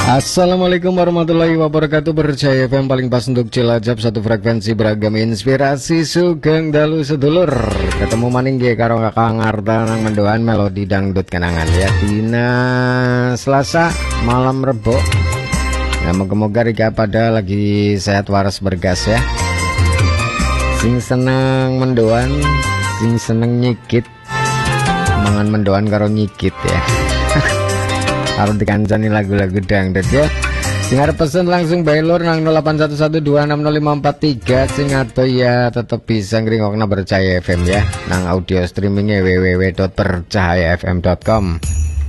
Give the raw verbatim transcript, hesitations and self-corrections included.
Assalamualaikum warahmatullahi wabarakatuh. Percaya F M paling pas untuk Cilacap, satu frekuensi beragam inspirasi. Sugeng dalu sedulur, ketemu maning ge karo Kakang Arta nang mendoan melodi dangdut kenangan ya dina Selasa malam Rebo. Ya moga-moga Rika pada lagi sehat waras bergas ya. Sing seneng mendoan, sing seneng nyikit, mangan mendoan karo nyikit ya. Harus dikancani lagu-lagu dangdut ya. Sing arep pesen langsung bailur nang nol delapan satu satu dua enam nol lima empat tiga. Sing ato ya tetep bisa ngrungokna Percaya F M ya nang audio streamingnya w w w dot percaya f m dot com.